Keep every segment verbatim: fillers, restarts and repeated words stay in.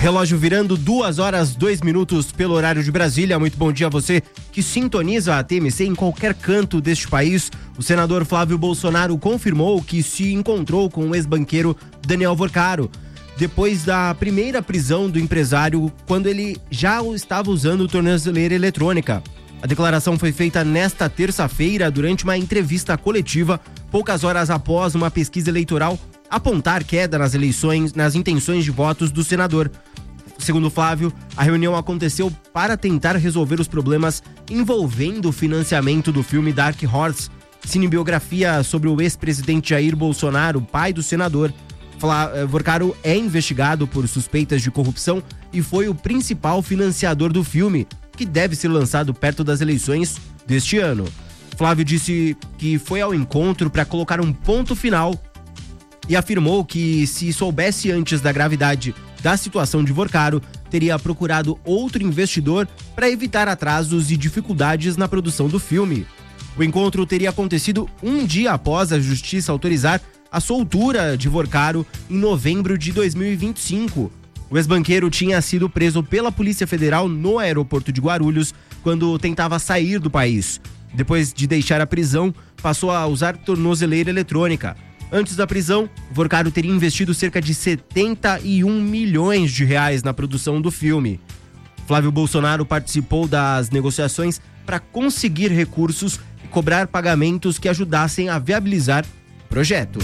Relógio virando duas horas, dois minutos pelo horário de Brasília. Muito bom dia a você que sintoniza a T M C em qualquer canto deste país. O senador Flávio Bolsonaro confirmou que se encontrou com o ex-banqueiro Daniel Vorcaro depois da primeira prisão do empresário, quando ele já estava usando tornozeleira eletrônica. A declaração foi feita nesta terça-feira durante uma entrevista coletiva, poucas horas após uma pesquisa eleitoral apontar queda nas eleições, nas intenções de votos do senador. Segundo Flávio, a reunião aconteceu para tentar resolver os problemas envolvendo o financiamento do filme Dark Horse, cinebiografia sobre o ex-presidente Jair Bolsonaro, pai do senador. Vorcaro é investigado por suspeitas de corrupção e foi o principal financiador do filme, que deve ser lançado perto das eleições deste ano. Flávio disse que foi ao encontro para colocar um ponto final e afirmou que, se soubesse antes da gravidade da situação de Vorcaro, teria procurado outro investidor para evitar atrasos e dificuldades na produção do filme. O encontro teria acontecido um dia após a justiça autorizar a soltura de Vorcaro em novembro de dois mil e vinte e cinco. O ex-banqueiro tinha sido preso pela Polícia Federal no aeroporto de Guarulhos quando tentava sair do país. Depois de deixar a prisão, passou a usar tornozeleira eletrônica. Antes da prisão, Vorcaro teria investido cerca de setenta e um milhões de reais na produção do filme. Flávio Bolsonaro participou das negociações para conseguir recursos e cobrar pagamentos que ajudassem a viabilizar o projeto.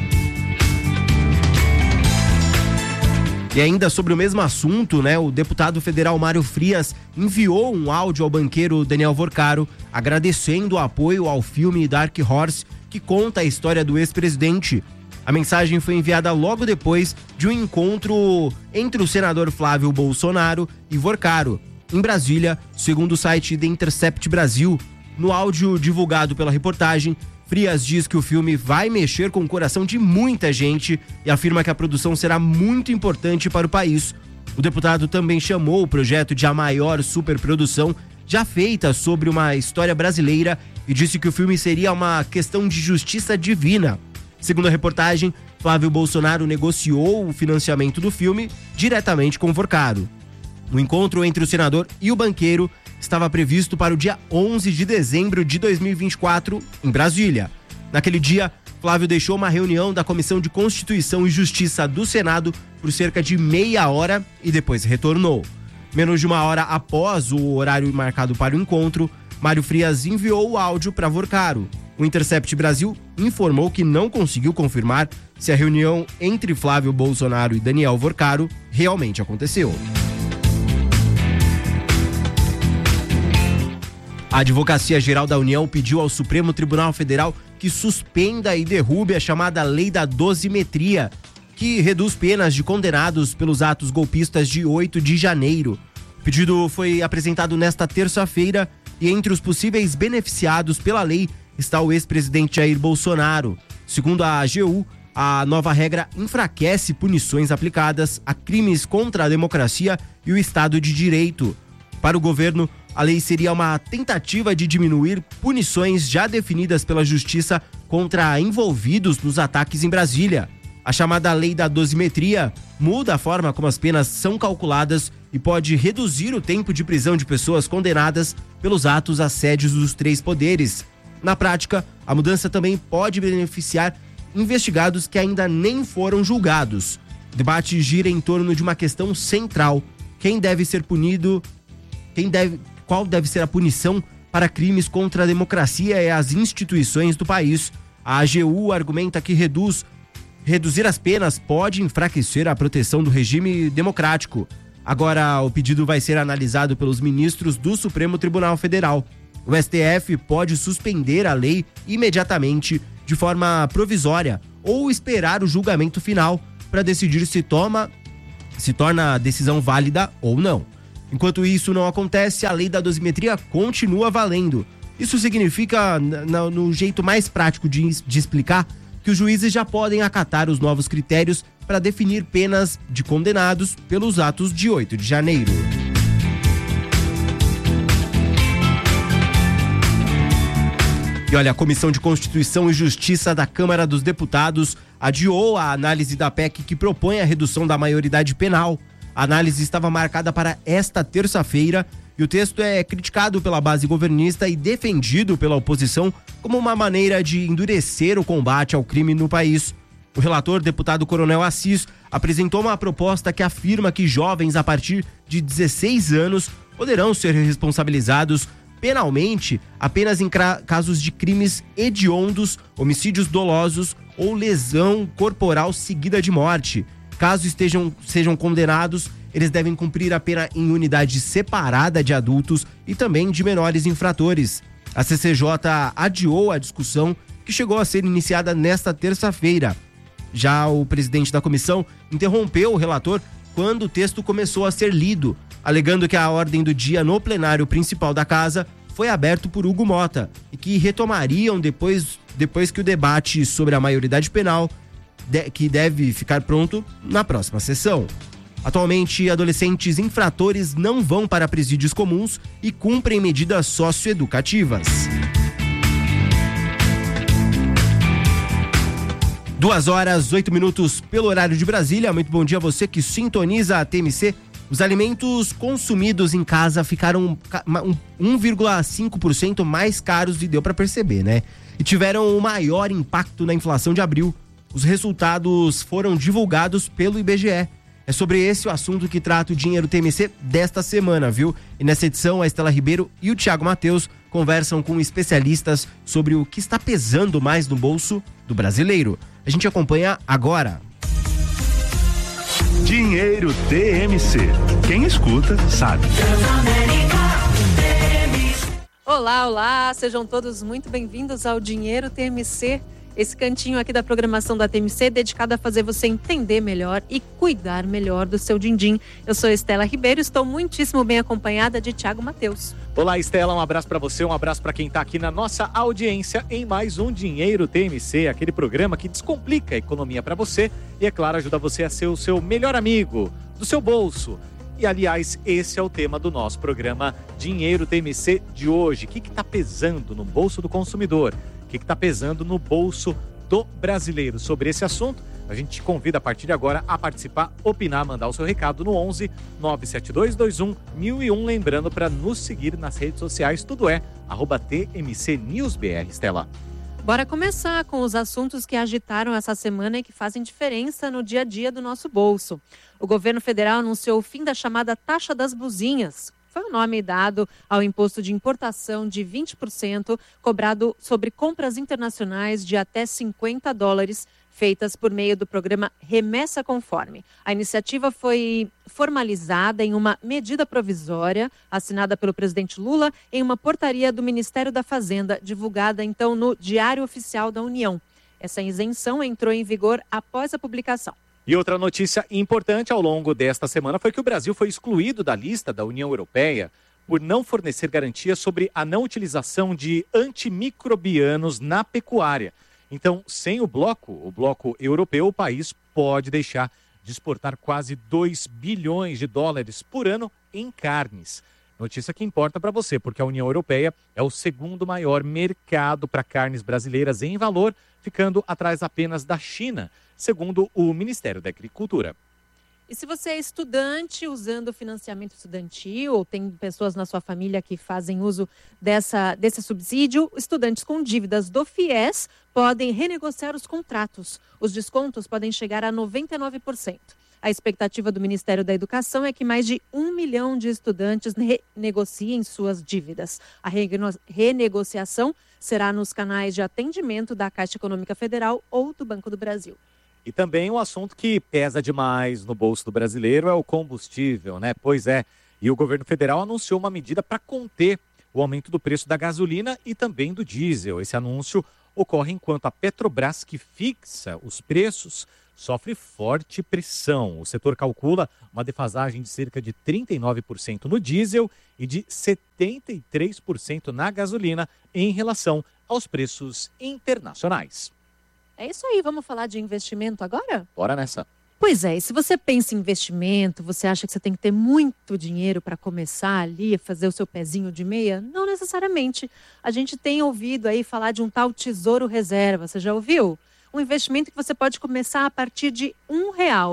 E ainda sobre o mesmo assunto, né, o deputado federal Mário Frias enviou um áudio ao banqueiro Daniel Vorcaro agradecendo o apoio ao filme Dark Horse, que conta a história do ex-presidente. A mensagem foi enviada logo depois de um encontro entre o senador Flávio Bolsonaro e Vorcaro, em Brasília, segundo o site The Intercept Brasil. No áudio divulgado pela reportagem, Frias diz que o filme vai mexer com o coração de muita gente e afirma que a produção será muito importante para o país. O deputado também chamou o projeto de a maior superprodução já feita sobre uma história brasileira e disse que o filme seria uma questão de justiça divina. Segundo a reportagem, Flávio Bolsonaro negociou o financiamento do filme diretamente com Vorcaro. O encontro entre o senador e o banqueiro estava previsto para o dia onze de dezembro de dois mil e vinte e quatro, em Brasília. Naquele dia, Flávio deixou uma reunião da Comissão de Constituição e Justiça do Senado por cerca de meia hora e depois retornou. Menos de uma hora após o horário marcado para o encontro, Mário Frias enviou o áudio para Vorcaro. O Intercept Brasil informou que não conseguiu confirmar se a reunião entre Flávio Bolsonaro e Daniel Vorcaro realmente aconteceu. A Advocacia Geral da União pediu ao Supremo Tribunal Federal que suspenda e derrube a chamada Lei da Dosimetria, que reduz penas de condenados pelos atos golpistas de oito de janeiro. O pedido foi apresentado nesta terça-feira e entre os possíveis beneficiados pela lei está o ex-presidente Jair Bolsonaro. Segundo a A G U, a nova regra enfraquece punições aplicadas a crimes contra a democracia e o Estado de Direito. Para o governo, a lei seria uma tentativa de diminuir punições já definidas pela Justiça contra envolvidos nos ataques em Brasília. A chamada Lei da Dosimetria muda a forma como as penas são calculadas e pode reduzir o tempo de prisão de pessoas condenadas pelos atos assédios dos três poderes. Na prática, a mudança também pode beneficiar investigados que ainda nem foram julgados. O debate gira em torno de uma questão central: quem deve ser punido, quem deve, qual deve ser a punição para crimes contra a democracia e as instituições do país. A A G U argumenta que reduz Reduzir as penas pode enfraquecer a proteção do regime democrático. Agora, o pedido vai ser analisado pelos ministros do Supremo Tribunal Federal. O S T F pode suspender a lei imediatamente, de forma provisória, ou esperar o julgamento final para decidir se toma, se torna a decisão válida ou não. Enquanto isso não acontece, a lei da dosimetria continua valendo. Isso significa, no, no jeito mais prático de, de explicar, que os juízes já podem acatar os novos critérios para definir penas de condenados pelos atos de oito de janeiro. E olha, a Comissão de Constituição e Justiça da Câmara dos Deputados adiou a análise da P E C que propõe a redução da maioridade penal. A análise estava marcada para esta terça-feira e o texto é criticado pela base governista e defendido pela oposição como uma maneira de endurecer o combate ao crime no país. O relator, deputado Coronel Assis, apresentou uma proposta que afirma que jovens a partir de dezesseis anos poderão ser responsabilizados penalmente apenas em casos de crimes hediondos, homicídios dolosos ou lesão corporal seguida de morte. Caso estejam, sejam condenados, eles devem cumprir a pena em unidade separada de adultos e também de menores infratores. A C C J adiou a discussão, que chegou a ser iniciada nesta terça-feira. Já o presidente da comissão interrompeu o relator quando o texto começou a ser lido, alegando que a ordem do dia no plenário principal da casa foi aberto por Hugo Mota e que retomariam depois, depois que o debate sobre a maioridade penal, de, que deve ficar pronto na próxima sessão. Atualmente, adolescentes infratores não vão para presídios comuns e cumprem medidas socioeducativas. Duas horas, oito minutos pelo horário de Brasília. Muito bom dia a você que sintoniza a T M C. Os alimentos consumidos em casa ficaram um vírgula cinco por cento mais caros e deu para perceber, né? E tiveram o maior impacto na inflação de abril. Os resultados foram divulgados pelo I B G E. É sobre esse o assunto que trata o Dinheiro T M C desta semana, viu? E nessa edição, a Estela Ribeiro e o Thiago Matheus conversam com especialistas sobre o que está pesando mais no bolso do brasileiro. A gente acompanha agora. Dinheiro T M C. Quem escuta, sabe. Olá, olá, sejam todos muito bem-vindos ao Dinheiro T M C. Esse cantinho aqui da programação da T M C dedicado a fazer você entender melhor e cuidar melhor do seu din-din. Eu sou Estela Ribeiro e estou muitíssimo bem acompanhada de Thiago Matheus. Olá, Estela, um abraço para você, um abraço para quem está aqui na nossa audiência em mais um Dinheiro T M C, aquele programa que descomplica a economia para você e, é claro, ajuda você a ser o seu melhor amigo do seu bolso. E, aliás, esse é o tema do nosso programa Dinheiro T M C de hoje. O que está pesando no bolso do consumidor? O que está pesando no bolso do brasileiro? Sobre esse assunto, a gente te convida a partir de agora a participar, opinar, mandar o seu recado no onze nove sete dois dois um mil e um. Lembrando para nos seguir nas redes sociais, tudo é arroba T M C News B R, Estela. Bora começar com os assuntos que agitaram essa semana e que fazem diferença no dia a dia do nosso bolso. O governo federal anunciou o fim da chamada taxa das buzinhas. Foi o nome dado ao imposto de importação de vinte por cento cobrado sobre compras internacionais de até cinquenta dólares feitas por meio do programa Remessa Conforme. A iniciativa foi formalizada em uma medida provisória assinada pelo presidente Lula em uma portaria do Ministério da Fazenda, divulgada então no Diário Oficial da União. Essa isenção entrou em vigor após a publicação. E outra notícia importante ao longo desta semana foi que o Brasil foi excluído da lista da União Europeia por não fornecer garantias sobre a não utilização de antimicrobianos na pecuária. Então, sem o bloco, o bloco europeu, o país pode deixar de exportar quase dois bilhões de dólares por ano em carnes. Notícia que importa para você, porque a União Europeia é o segundo maior mercado para carnes brasileiras em valor, ficando atrás apenas da China, segundo o Ministério da Agricultura. E se você é estudante usando financiamento estudantil ou tem pessoas na sua família que fazem uso dessa, desse subsídio, estudantes com dívidas do FIES podem renegociar os contratos. Os descontos podem chegar a noventa e nove por cento. A expectativa do Ministério da Educação é que mais de um milhão de estudantes renegociem suas dívidas. A renegociação será nos canais de atendimento da Caixa Econômica Federal ou do Banco do Brasil. E também um assunto que pesa demais no bolso do brasileiro é o combustível, né? Pois é, e o governo federal anunciou uma medida para conter o aumento do preço da gasolina e também do diesel. Esse anúncio ocorre enquanto a Petrobras, que fixa os preços, sofre forte pressão. O setor calcula uma defasagem de cerca de trinta e nove por cento no diesel e de setenta e três por cento na gasolina em relação aos preços internacionais. É isso aí, vamos falar de investimento agora? Bora nessa. Pois é, e se você pensa em investimento, você acha que você tem que ter muito dinheiro para começar ali a fazer o seu pezinho de meia? Não necessariamente. A gente tem ouvido aí falar de um tal Tesouro Reserva, você já ouviu? Um investimento que você pode começar a partir de um real.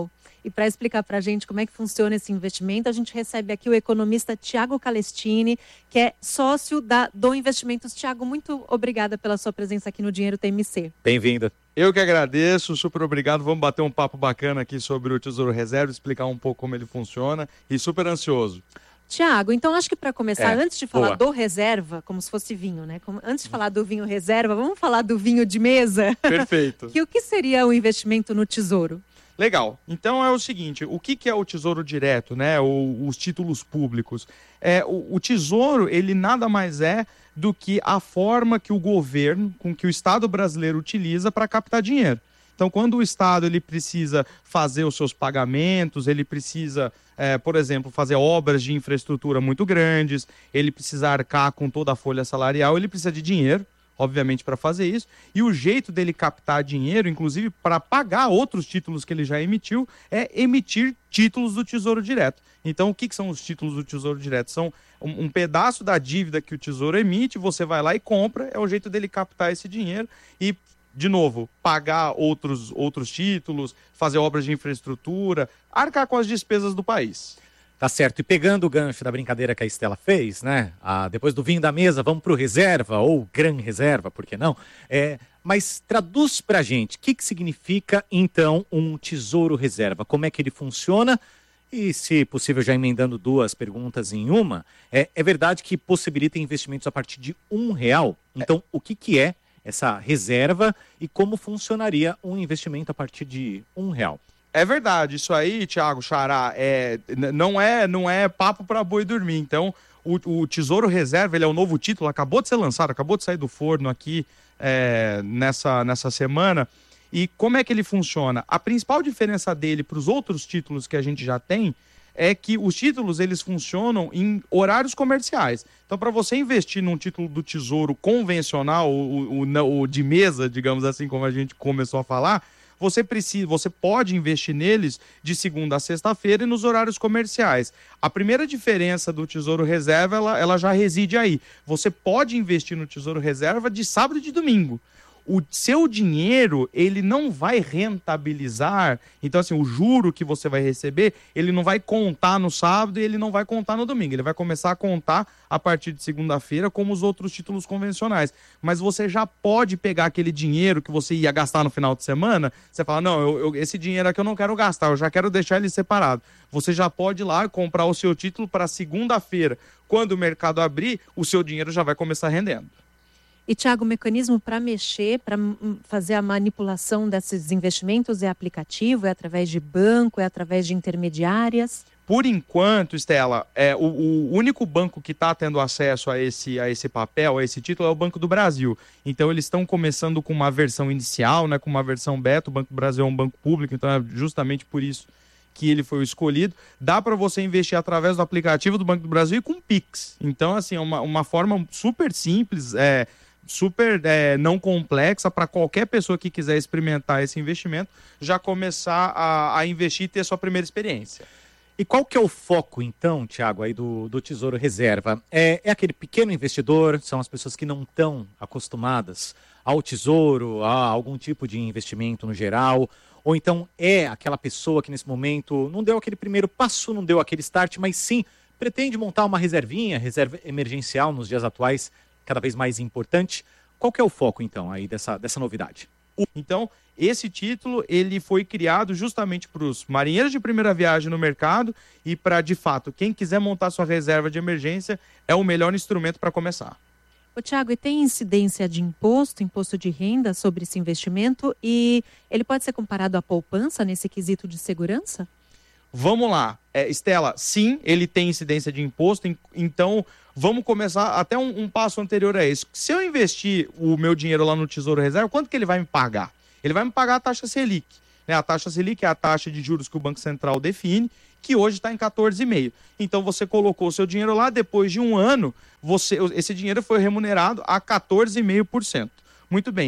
E para explicar para a gente como é que funciona esse investimento, a gente recebe aqui o economista Tiago Calestini, que é sócio da Do Investimentos. Tiago, muito obrigada pela sua presença aqui no Dinheiro T M C. Bem-vinda. Eu que agradeço, super obrigado. Vamos bater um papo bacana aqui sobre o Tesouro Reserva, explicar um pouco como ele funciona e super ansioso. Tiago, então acho que para começar, É, antes de falar boa. do reserva, como se fosse vinho, né? Como, antes de falar do vinho reserva, vamos falar do vinho de mesa? Perfeito. Que o que seria o investimento no tesouro? Legal. Então é o seguinte, o que, que é o Tesouro Direto, né? O, os títulos públicos. É, o, o Tesouro, ele nada mais é do que a forma que o governo, com que o Estado brasileiro utiliza para captar dinheiro. Então, quando o Estado ele precisa fazer os seus pagamentos, ele precisa, é, por exemplo, fazer obras de infraestrutura muito grandes, ele precisa arcar com toda a folha salarial, ele precisa de dinheiro, obviamente, para fazer isso. E o jeito dele captar dinheiro, inclusive para pagar outros títulos que ele já emitiu, é emitir títulos do Tesouro Direto. Então, o que, que são os títulos do Tesouro Direto? São um, um pedaço da dívida que o Tesouro emite, você vai lá e compra, é o jeito dele captar esse dinheiro e, de novo, pagar outros, outros títulos, fazer obras de infraestrutura, arcar com as despesas do país. Tá certo. E pegando o gancho da brincadeira que a Estela fez, né? Ah, depois do vinho da mesa, vamos pro reserva, ou gran reserva, por que não? É, mas traduz pra gente, o que, que significa, então, um tesouro reserva? Como é que ele funciona? E, se possível, já emendando duas perguntas em uma, é, é verdade que possibilita investimentos a partir de um real? Então, o que, que é essa reserva e como funcionaria um investimento a partir de um real? É verdade, isso aí, Thiago Xará, é, n- não, é, não é papo para boi dormir. Então, o, o Tesouro Reserva, ele é o novo título, acabou de ser lançado, acabou de sair do forno aqui é, nessa, nessa semana. E como é que ele funciona? A principal diferença dele para os outros títulos que a gente já tem é que os títulos eles funcionam em horários comerciais. Então, para você investir num título do Tesouro convencional, o, o, o, o de mesa, digamos assim, como a gente começou a falar, você precisa, você pode investir neles de segunda a sexta-feira e nos horários comerciais. A primeira diferença do Tesouro Reserva, ela, ela já reside aí. Você pode investir no Tesouro Reserva de sábado e de domingo. O seu dinheiro, ele não vai rentabilizar, então assim, o juro que você vai receber, ele não vai contar no sábado e ele não vai contar no domingo, ele vai começar a contar a partir de segunda-feira como os outros títulos convencionais, mas você já pode pegar aquele dinheiro que você ia gastar no final de semana, você fala, não, eu, eu, esse dinheiro aqui eu não quero gastar, eu já quero deixar ele separado. Você já pode ir lá comprar o seu título para segunda-feira, quando o mercado abrir, o seu dinheiro já vai começar rendendo. E, Tiago, o mecanismo para mexer, para fazer a manipulação desses investimentos é aplicativo, é através de banco, é através de intermediárias? Por enquanto, Estela, é, o, o único banco que está tendo acesso a esse, a esse papel, a esse título, é o Banco do Brasil. Então, eles estão começando com uma versão inicial, né, com uma versão beta. O Banco do Brasil é um banco público, então é justamente por isso que ele foi o escolhido. Dá para você investir através do aplicativo do Banco do Brasil e com Pix. Então, assim, é uma, uma forma super simples, é, super é, não complexa para qualquer pessoa que quiser experimentar esse investimento, já começar a, a investir e ter sua primeira experiência. E qual que é o foco, então, Tiago, aí do, do Tesouro Reserva? É, é aquele pequeno investidor, são as pessoas que não estão acostumadas ao tesouro, a algum tipo de investimento no geral, ou então é aquela pessoa que nesse momento não deu aquele primeiro passo, não deu aquele start, mas sim pretende montar uma reservinha, reserva emergencial nos dias atuais, cada vez mais importante. Qual que é o foco, então, aí dessa, dessa novidade? Então, esse título ele foi criado justamente para os marinheiros de primeira viagem no mercado e para, de fato, quem quiser montar sua reserva de emergência, é o melhor instrumento para começar. Ô, Tiago, e tem incidência de imposto, imposto de renda sobre esse investimento? E ele pode ser comparado à poupança nesse quesito de segurança? Vamos lá. É, Estela, sim, ele tem incidência de imposto, então vamos começar até um, um passo anterior a isso. Se eu investir o meu dinheiro lá no Tesouro Reserva, quanto que ele vai me pagar? Ele vai me pagar a taxa Selic. Né? A taxa Selic é a taxa de juros que o Banco Central define, que hoje está em quatorze vírgula cinco por cento. Então você colocou o seu dinheiro lá, depois de um ano, você, esse dinheiro foi remunerado a quatorze vírgula cinco por cento. Muito bem.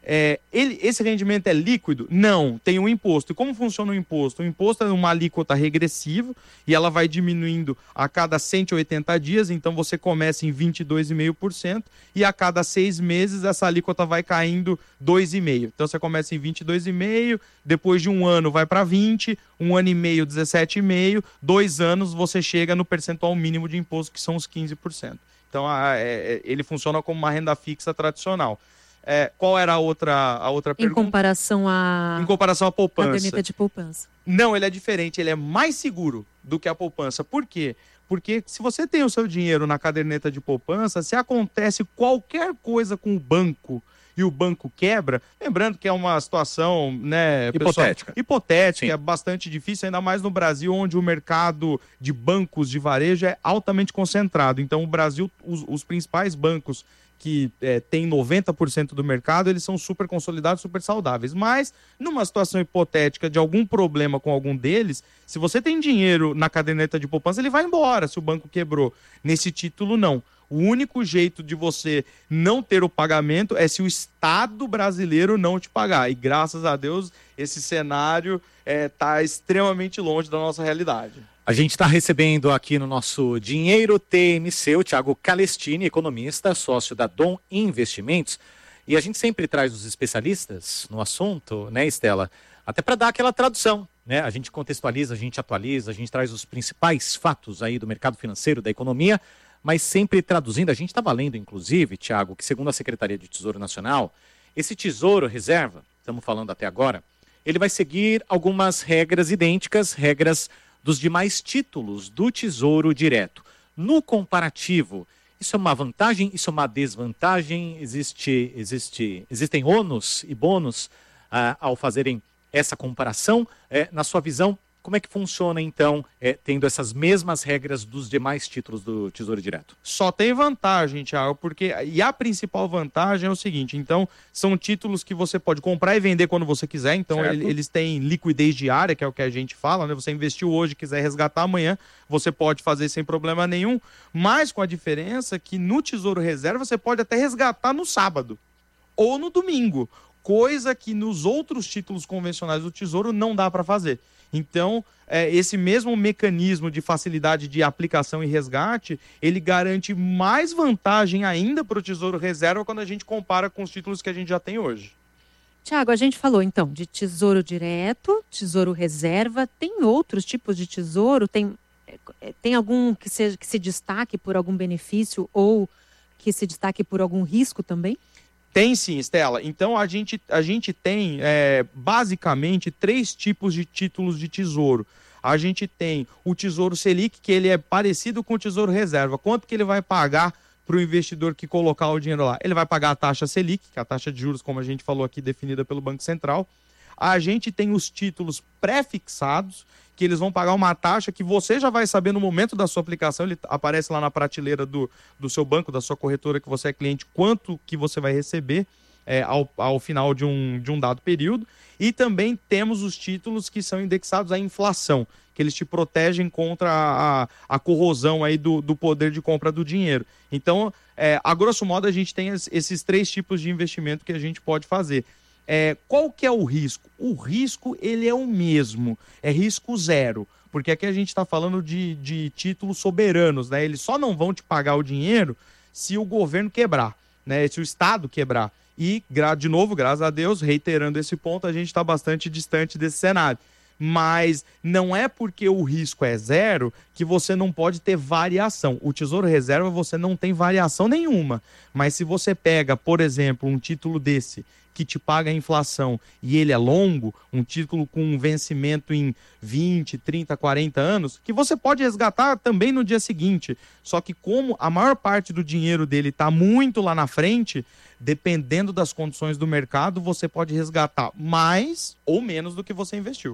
É, ele, esse rendimento é líquido? Não, tem um imposto. E como funciona o imposto? O imposto é uma alíquota regressiva e ela vai diminuindo a cada cento e oitenta dias, então você começa em vinte e dois vírgula cinco por cento e a cada seis meses essa alíquota vai caindo dois vírgula cinco por cento. Então você começa em vinte e dois vírgula cinco por cento, depois de um ano vai para vinte, um ano e meio dezessete vírgula cinco por cento, dois anos você chega no percentual mínimo de imposto, que são os quinze por cento. Então a, é, ele funciona como uma renda fixa tradicional. É, qual era a outra, a outra pergunta? Em comparação a... Em comparação à poupança. Caderneta de poupança. Não, ele é diferente, ele é mais seguro do que a poupança. Por quê? Porque se você tem o seu dinheiro na caderneta de poupança, se acontece qualquer coisa com o banco e o banco quebra, lembrando que é uma situação, né, hipotética, pessoal, hipotética, é bastante difícil, ainda mais no Brasil, onde o mercado de bancos de varejo é altamente concentrado. Então, o Brasil, os, os principais bancos que é, tem noventa por cento do mercado, eles são super consolidados, super saudáveis. Mas, numa situação hipotética de algum problema com algum deles, se você tem dinheiro na caderneta de poupança, ele vai embora se o banco quebrou. Nesse título, não. O único jeito de você não ter o pagamento é se o Estado brasileiro não te pagar. E, graças a Deus, esse cenário está é, extremamente longe da nossa realidade. A gente está recebendo aqui no nosso Dinheiro T M C o Thiago Calestini, economista, sócio da Dom Investimentos. E a gente sempre traz os especialistas no assunto, né, Estela? Até para dar aquela tradução, né? A gente contextualiza, a gente atualiza, a gente traz os principais fatos aí do mercado financeiro, da economia, mas sempre traduzindo. A gente está valendo, inclusive, Thiago, que segundo a Secretaria de Tesouro Nacional, esse Tesouro Reserva, estamos falando até agora, ele vai seguir algumas regras idênticas, regras dos demais títulos do Tesouro Direto. No comparativo, isso é uma vantagem, isso é uma desvantagem? Existe, existe, existem ônus e bônus ah, ao fazerem essa comparação? É, na sua visão, como é que funciona, então, é, tendo essas mesmas regras dos demais títulos do Tesouro Direto? Só tem vantagem, Thiago, porque... E a principal vantagem é o seguinte, então, são títulos que você pode comprar e vender quando você quiser, então ele, eles têm liquidez diária, que é o que a gente fala, né? Você investiu hoje, quiser resgatar amanhã, você pode fazer sem problema nenhum, mas com a diferença que no Tesouro Reserva você pode até resgatar no sábado ou no domingo, coisa que nos outros títulos convencionais do Tesouro não dá para fazer. Então, é, esse mesmo mecanismo de facilidade de aplicação e resgate, ele garante mais vantagem ainda para o Tesouro Reserva quando a gente compara com os títulos que a gente já tem hoje. Tiago, a gente falou então de Tesouro Direto, Tesouro Reserva, tem outros tipos de tesouro? Tem, tem algum que, seja, que se destaque por algum benefício ou que se destaque por algum risco também? Tem sim, Estela. Então a gente, a gente tem é, basicamente três tipos de títulos de tesouro. A gente tem o Tesouro Selic, que ele é parecido com o Tesouro Reserva. Quanto que ele vai pagar para o investidor que colocar o dinheiro lá? Ele vai pagar a taxa Selic, que é a taxa de juros, como a gente falou aqui, definida pelo Banco Central. A gente tem os títulos pré-fixados, que eles vão pagar uma taxa que você já vai saber no momento da sua aplicação, ele aparece lá na prateleira do, do seu banco, da sua corretora, que você é cliente, quanto que você vai receber é, ao, ao final de um, de um dado período. E também temos os títulos que são indexados à inflação, que eles te protegem contra a, a, a corrosão aí do, do poder de compra do dinheiro. Então, é, a grosso modo, a gente tem esses três tipos de investimento que a gente pode fazer. É, qual que é o risco? O risco, ele é o mesmo, é risco zero, porque aqui a gente está falando de, de títulos soberanos, né? Eles só não vão te pagar o dinheiro se o governo quebrar, né? Se o Estado quebrar. E, de novo, graças a Deus, reiterando esse ponto, a gente está bastante distante desse cenário. Mas não é porque o risco é zero que você não pode ter variação. O Tesouro Reserva você não tem variação nenhuma. Mas se você pega, por exemplo, um título desse que te paga a inflação e ele é longo, um título com um vencimento em vinte, trinta, quarenta anos, que você pode resgatar também no dia seguinte. Só que como a maior parte do dinheiro dele está muito lá na frente, dependendo das condições do mercado, você pode resgatar mais ou menos do que você investiu.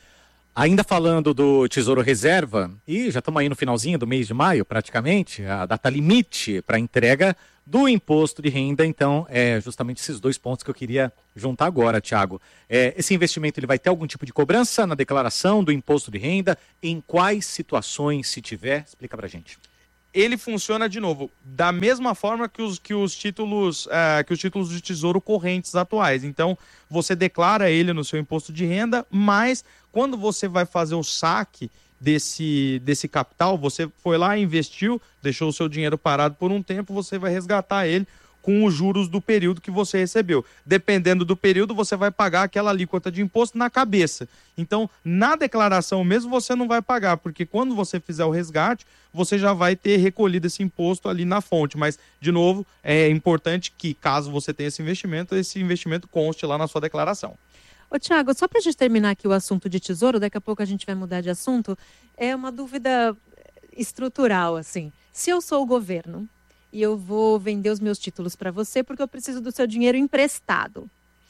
Ainda falando do Tesouro Reserva, e já estamos aí no finalzinho do mês de maio, praticamente, a data limite para entrega do imposto de renda, então, é justamente esses dois pontos que eu queria juntar agora, Thiago. É, esse investimento ele vai ter algum tipo de cobrança na declaração do imposto de renda? Em quais situações, se tiver? Explica pra gente. ele funciona, de novo, da mesma forma que os, que os, títulos, uh, que os títulos de tesouro correntes atuais. Então, você declara ele no seu imposto de renda, mas quando você vai fazer o saque desse, desse capital, você foi lá, investiu, deixou o seu dinheiro parado por um tempo, você vai resgatar ele com os juros do período que você recebeu. Dependendo do período, você vai pagar aquela alíquota de imposto na cabeça. Então, na declaração mesmo, você não vai pagar, porque quando você fizer o resgate, você já vai ter recolhido esse imposto ali na fonte. Mas, de novo, é importante que, caso você tenha esse investimento, esse investimento conste lá na sua declaração. Ô, Tiago, só para a gente terminar aqui o assunto de tesouro, daqui a pouco a gente vai mudar de assunto, é uma dúvida estrutural, assim. Se eu sou o governo e eu vou vender os meus títulos para você porque eu preciso do seu dinheiro emprestado.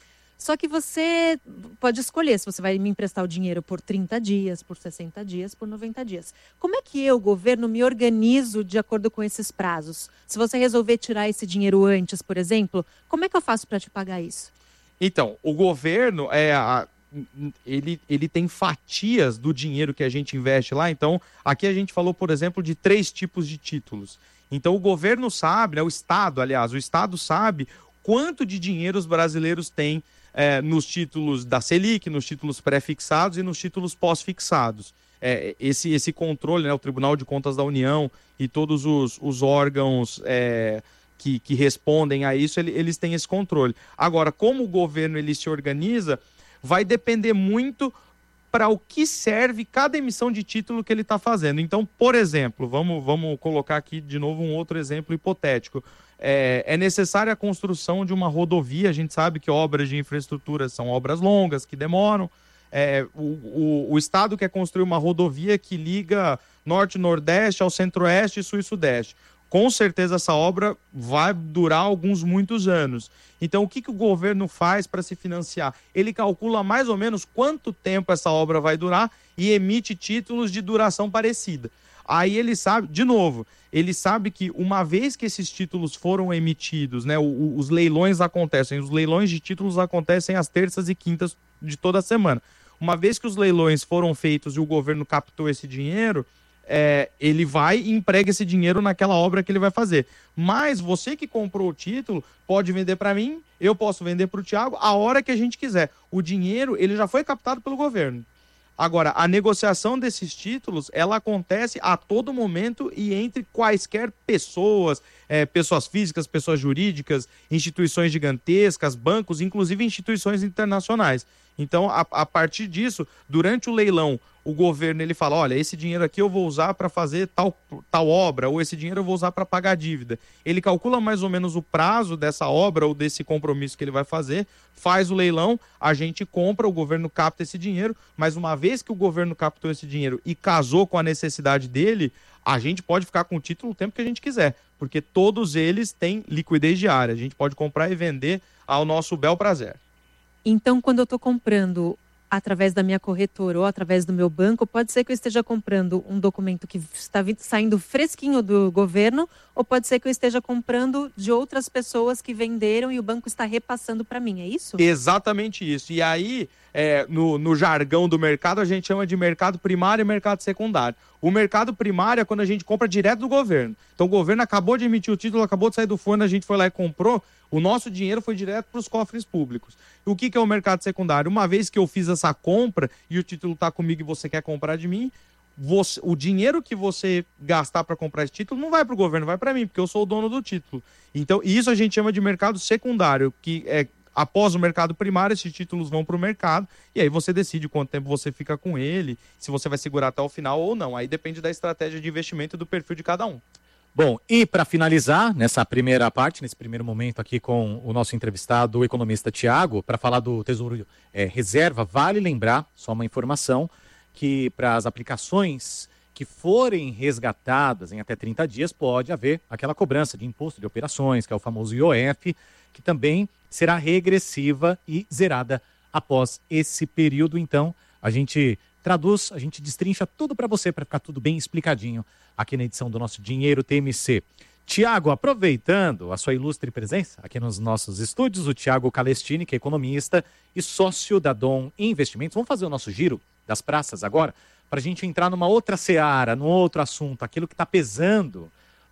Só que você pode escolher se você vai me emprestar o dinheiro por trinta dias, por sessenta dias, por noventa dias. Como é que eu, governo, me organizo de acordo com esses prazos? Se você resolver tirar esse dinheiro antes, por exemplo, como é que eu faço para te pagar isso? Então, o governo, é, a, ele, ele tem fatias do dinheiro que a gente investe lá. Então, aqui a gente falou, por exemplo, de três tipos de títulos. Então o governo sabe, né, o Estado, aliás, o Estado sabe quanto de dinheiro os brasileiros têm é, nos títulos da Selic, nos títulos pré-fixados e nos títulos pós-fixados. É, esse, esse controle, né, o Tribunal de Contas da União e todos os, os órgãos é, que, que respondem a isso, ele, eles têm esse controle. Agora, como o governo ele se organiza, vai depender muito para o que serve cada emissão de título que ele está fazendo. Então, por exemplo, vamos, vamos colocar aqui de novo um outro exemplo hipotético. É, é necessária a construção de uma rodovia. A gente sabe que obras de infraestrutura são obras longas, que demoram. É, o, o, o Estado quer construir uma rodovia que liga norte e nordeste ao centro-oeste e sul e sudeste. Com certeza essa obra vai durar alguns muitos anos. Então, o que, que o governo faz para se financiar? Ele calcula mais ou menos quanto tempo essa obra vai durar e emite títulos de duração parecida. Aí ele sabe, de novo, ele sabe que uma vez que esses títulos foram emitidos, né, os leilões acontecem, os leilões de títulos acontecem às terças e quintas de toda semana. Uma vez que os leilões foram feitos e o governo captou esse dinheiro, É, ele vai e emprega esse dinheiro naquela obra que ele vai fazer. Mas você que comprou o título pode vender para mim, eu posso vender para o Tiago a hora que a gente quiser. O dinheiro ele já foi captado pelo governo. Agora, a negociação desses títulos, ela acontece a todo momento e entre quaisquer pessoas, é, pessoas físicas, pessoas jurídicas, instituições gigantescas, bancos, inclusive instituições internacionais. Então, a, a partir disso, durante o leilão, o governo ele fala, olha, esse dinheiro aqui eu vou usar para fazer tal, tal obra, ou esse dinheiro eu vou usar para pagar a dívida. Ele calcula mais ou menos o prazo dessa obra ou desse compromisso que ele vai fazer, faz o leilão, a gente compra, o governo capta esse dinheiro, mas uma vez que o governo captou esse dinheiro e casou com a necessidade dele, a gente pode ficar com o título o tempo que a gente quiser, porque todos eles têm liquidez diária, a gente pode comprar e vender ao nosso bel prazer. Então, quando eu estou comprando através da minha corretora ou através do meu banco, pode ser que eu esteja comprando um documento que está saindo fresquinho do governo, ou pode ser que eu esteja comprando de outras pessoas que venderam e o banco está repassando para mim, é isso? Exatamente isso. E aí, é, no, no jargão do mercado, a gente chama de mercado primário e mercado secundário. O mercado primário é quando a gente compra direto do governo. Então o governo acabou de emitir o título, acabou de sair do forno, a gente foi lá e comprou, o nosso dinheiro foi direto para os cofres públicos. O que, que é o mercado secundário? Uma vez que eu fiz essa compra e o título está comigo e você quer comprar de mim, você, o dinheiro que você gastar para comprar esse título não vai para o governo, vai para mim, porque eu sou o dono do título. Então, isso a gente chama de mercado secundário, que é após o mercado primário, esses títulos vão para o mercado e aí você decide quanto tempo você fica com ele, se você vai segurar até o final ou não. Aí depende da estratégia de investimento e do perfil de cada um. Bom, e para finalizar, nessa primeira parte, nesse primeiro momento aqui com o nosso entrevistado, o economista Tiago, para falar do Tesouro é, Reserva, vale lembrar, só uma informação, que para as aplicações que forem resgatadas em até trinta dias, pode haver aquela cobrança de imposto de operações, que é o famoso I O F, que também será regressiva e zerada após esse período. Então, a gente traduz, a gente destrincha tudo para você, para ficar tudo bem explicadinho aqui na edição do nosso Dinheiro T M C. Tiago, aproveitando a sua ilustre presença aqui nos nossos estúdios, o Tiago Calestini, que é economista e sócio da Dom Investimentos. Vamos fazer o nosso giro das praças agora, para a gente entrar numa outra seara, num outro assunto, aquilo que está pesando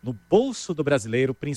no bolso do brasileiro, principalmente